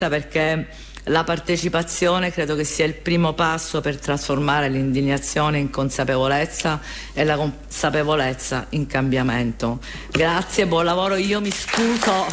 perché la partecipazione credo che sia il primo passo per trasformare l'indignazione in consapevolezza e la consapevolezza in cambiamento. Grazie, buon lavoro. Io mi scuso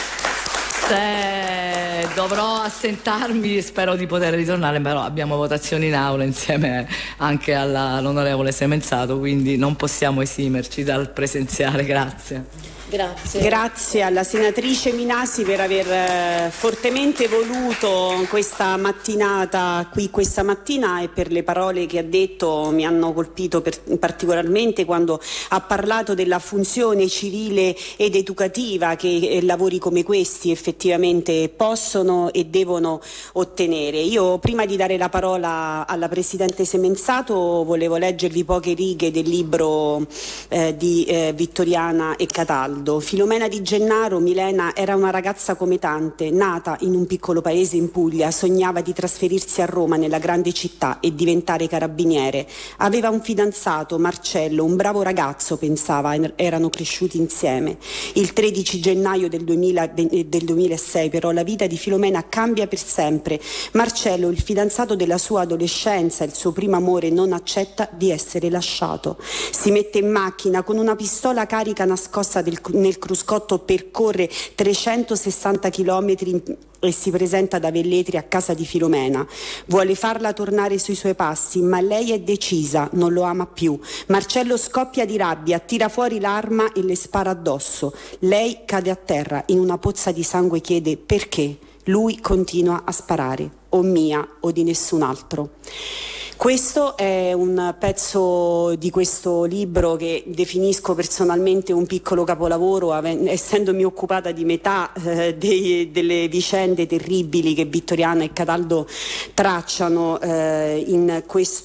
se dovrò assentarmi, spero di poter ritornare, però abbiamo votazioni in aula insieme anche all'onorevole Semenzato, quindi non possiamo esimerci dal presenziare. Grazie. Grazie alla senatrice Minasi per aver fortemente voluto questa mattinata qui questa mattina, e per le parole che ha detto mi hanno colpito particolarmente quando ha parlato della funzione civile ed educativa che lavori come questi effettivamente possono e devono ottenere. Io, prima di dare la parola alla Presidente Semenzato, volevo leggervi poche righe del libro di Vittoriana e Cataldo. Filomena Di Gennaro, Milena, era una ragazza come tante, nata in un piccolo paese in Puglia, sognava di trasferirsi a Roma, nella grande città, e diventare carabiniere. Aveva un fidanzato, Marcello, un bravo ragazzo, pensava, erano cresciuti insieme. Il 13 gennaio del 2006 però la vita di Filomena cambia per sempre. Marcello, il fidanzato della sua adolescenza, il suo primo amore, non accetta di essere lasciato. Si mette in macchina con una pistola carica nascosta nel cruscotto, percorre 360 chilometri e si presenta da Velletri a casa di Filomena. Vuole farla tornare sui suoi passi, ma lei è decisa, non lo ama più. Marcello scoppia di rabbia, tira fuori l'arma e le spara addosso. Lei cade a terra in una pozza di sangue, chiede perché. Lui continua a sparare, o mia o di nessun altro. Questo è un pezzo di questo libro che definisco personalmente un piccolo capolavoro, essendomi occupata di metà delle vicende terribili che Vittoriana e Cataldo tracciano in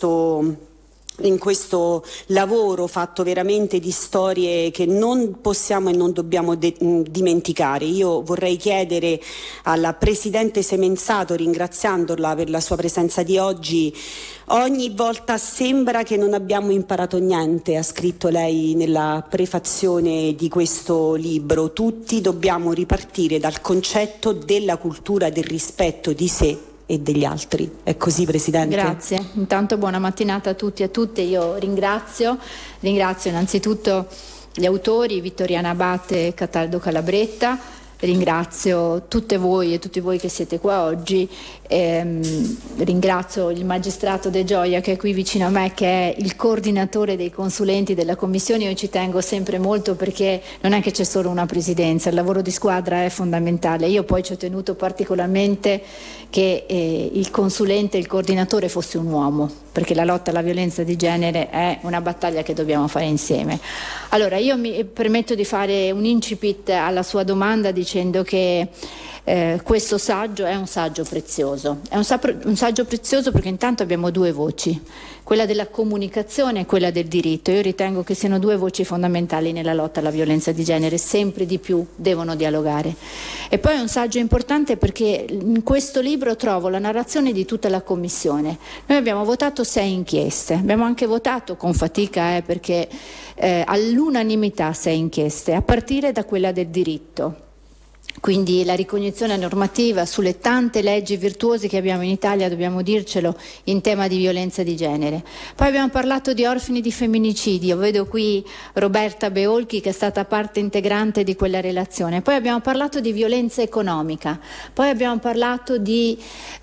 questo lavoro fatto veramente di storie che non possiamo e non dobbiamo dimenticare. Io vorrei chiedere alla Presidente Semenzato, ringraziandola per la sua presenza di oggi: ogni volta sembra che non abbiamo imparato niente, ha scritto lei nella prefazione di questo libro. Tutti dobbiamo ripartire dal concetto della cultura del rispetto di sé e degli altri. È così, Presidente? Grazie. Intanto buona mattinata a tutti e a tutte. Io ringrazio innanzitutto gli autori, Vittoriana Abate e Cataldo Calabretta. Ringrazio tutte voi e tutti voi che siete qua oggi. Ringrazio il magistrato De Gioia che è qui vicino a me, che è il coordinatore dei consulenti della Commissione. Io ci tengo sempre molto, perché non è che c'è solo una presidenza, il lavoro di squadra è fondamentale. Io poi ci ho tenuto particolarmente che il consulente, il coordinatore fosse un uomo, perché la lotta alla violenza di genere è una battaglia che dobbiamo fare insieme. Allora, io mi permetto di fare un incipit alla sua domanda dicendo che questo saggio è un saggio prezioso. È un saggio prezioso perché intanto abbiamo due voci, quella della comunicazione e quella del diritto. Io ritengo che siano due voci fondamentali nella lotta alla violenza di genere, sempre di più devono dialogare. E poi è un saggio importante perché in questo libro trovo la narrazione di tutta la Commissione. Noi abbiamo votato 6 inchieste, abbiamo anche votato con fatica perché all'unanimità 6 inchieste, a partire da quella del diritto. Quindi la ricognizione normativa sulle tante leggi virtuose che abbiamo in Italia, dobbiamo dircelo, in tema di violenza di genere. Poi abbiamo parlato di orfani di femminicidio, vedo qui Roberta Beolchi che è stata parte integrante di quella relazione. Poi abbiamo parlato di violenza economica, poi abbiamo parlato di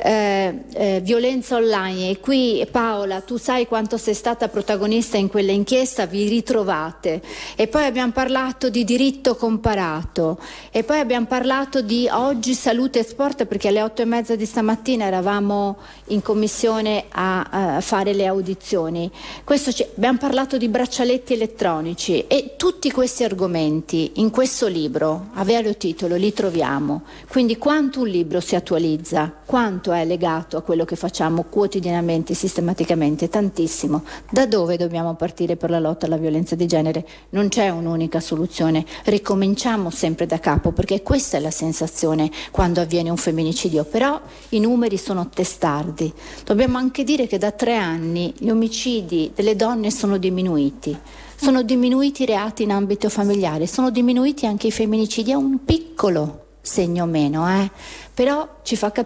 violenza online, e qui Paola, tu sai quanto sei stata protagonista in quella inchiesta, vi ritrovate. E poi abbiamo parlato di diritto comparato, e poi abbiamo parlato di oggi salute e sport, perché alle 8:30 di stamattina eravamo in commissione a fare le audizioni. Abbiamo parlato di braccialetti elettronici, e tutti questi argomenti in questo libro a vario titolo li troviamo. Quindi quanto un libro si attualizza, quanto è legato a quello che facciamo quotidianamente, sistematicamente, tantissimo. Da dove dobbiamo partire per la lotta alla violenza di genere? Non c'è un'unica soluzione, ricominciamo sempre da capo, perché questa è la sensazione quando avviene un femminicidio. Però i numeri sono testardi. Dobbiamo anche dire che da 3 anni gli omicidi delle donne sono diminuiti i reati in ambito familiare, sono diminuiti anche i femminicidi. È un piccolo segno meno, però ci fa capire